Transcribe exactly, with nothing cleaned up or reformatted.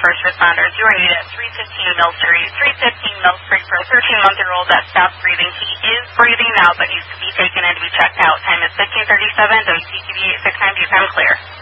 first responders. You are needed at three fifteen Mill Street. three fifteen Mill Street for a thirteen-month-year-old that stopped breathing. He is breathing now, but needs to be taken in to be checked out. Time is fifteen thirty-seven. W C T V eight six nine, do you come clear?